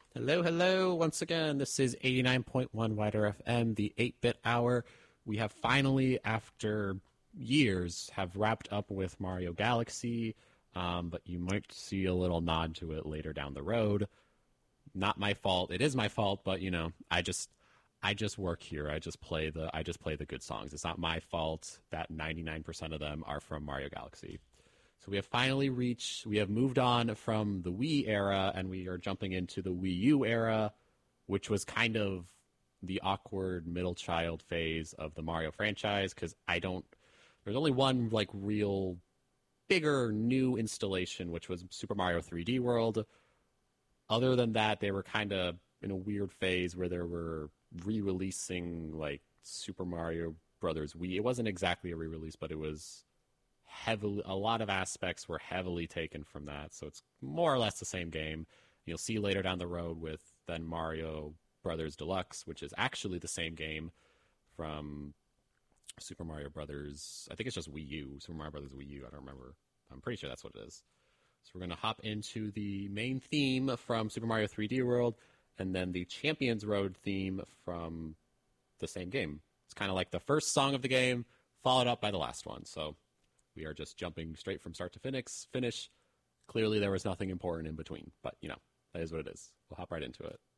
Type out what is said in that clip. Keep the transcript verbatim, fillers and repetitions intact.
Hello, hello. Once again, this is eighty-nine point one Wider F M, the eight-bit hour. We have finally, after years, have wrapped up with Mario Galaxy, um, but you might see a little nod to it later down the road. Not my fault. It is my fault, but you know, I just, I just work here. I just play the, I just play the good songs. It's not my fault that ninety-nine percent of them are from Mario Galaxy. So we have finally reached, we have moved on from the Wii era, and we are jumping into the Wii U era, which was kind of the awkward middle child phase of the Mario franchise, because I don't, there's only one, like, real bigger new installation, which was Super Mario three D World. Other than that, they were kind of in a weird phase where they were re-releasing, like, Super Mario Brothers Wii. It wasn't exactly a re-release, but it was heavily, a lot of aspects were heavily taken from that, so it's more or less the same game. You'll see later down the road with then Mario Brothers Deluxe, which is actually the same game from Super Mario Brothers. I think it's just Wii U, Super Mario Brothers Wii U. I don't remember. I'm pretty sure that's what it is. So we're going to hop into the main theme from Super Mario three D World, and then the Champions Road theme from the same game. It's kind of like the first song of the game, followed up by the last one. So we are just jumping straight from start to finish. Finish. Clearly, there was nothing important in between, but you know, that is what it is. We'll hop right into it.